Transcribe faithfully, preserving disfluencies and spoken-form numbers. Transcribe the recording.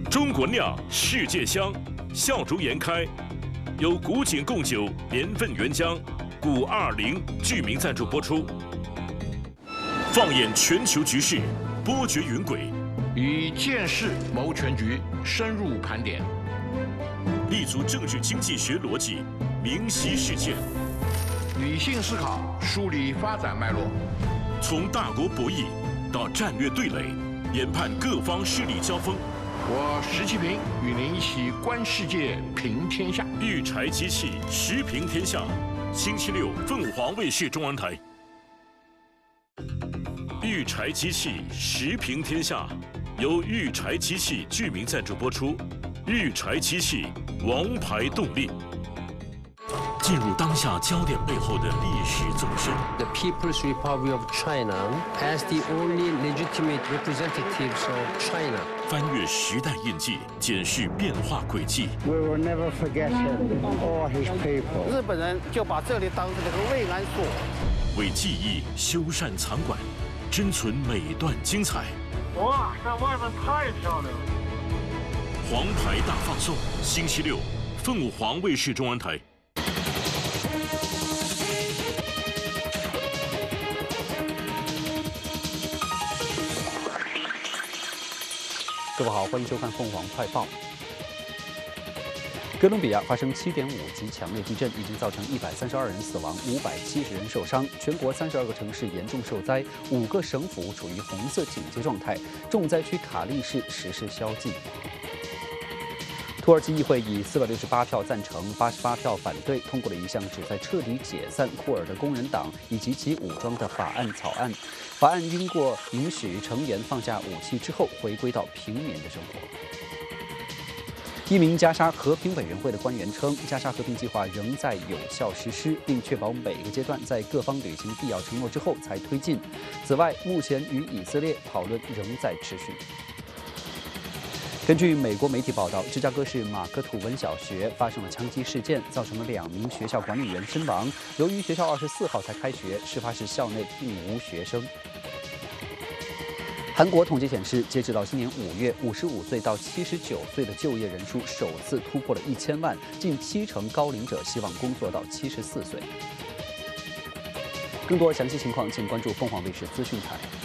中国酿，世界香，笑逐颜开。由古井贡酒年份原浆古二零剧名赞助播出。放眼全球局势，波谲云诡， 以见识谋全局，深入盘点， 立足政治经济学逻辑，明晰事件， 理性思考，梳理发展脉络， 从大国博弈到战略对垒，研判各方势力交锋。 我石其平与您一起观世界，评天下。 育柴机器时评天下，星期六凤凰卫视中文台。育柴机器时评天下，由育柴机器剧名赞助播出。育柴机器，王牌动力。进入当下焦点背后的历史纵深。 The People's Republic of China as the only legitimate representatives of China. 翻越时代印记，检视变化轨迹。 We will never forget him or his people. 日本人就把这里当成了个慰安所， 为记忆修缮藏馆，珍存每段精彩。 哇，这外面太漂亮了！ 黄牌大放送，星期六，凤凰卫视中文台。 各位好，欢迎收看凤凰快报。哥伦比亚发生七点五级强烈地震，已经造成一百三十二人死亡，五百七十人受伤。全国三十二个城市严重受灾，五个省府处于红色警戒状态，重灾区卡利市实施宵禁。土耳其议会以四百六十八票赞成、八十八票反对，通过了一项旨在彻底解散库尔的工人党以及其武装的法案草案。法案经过允许成员放下武器之后，回归到平民的生活。一名加沙和平委员会的官员称，加沙和平计划仍在有效实施，并确保每个阶段在各方履行必要承诺之后才推进。此外，目前与以色列讨论仍在持续。根据美国媒体报道，芝加哥市马克吐温小学发生了枪击事件，造成了两名学校管理员身亡。由于学校二十四号才开学，事发时校内并无学生。韩国统计显示，截止到今年五月，五十五岁到七十九岁的就业人数首次突破了一千万，近七成高龄者希望工作到七十四岁。更多详细情况，请关注凤凰卫视资讯台。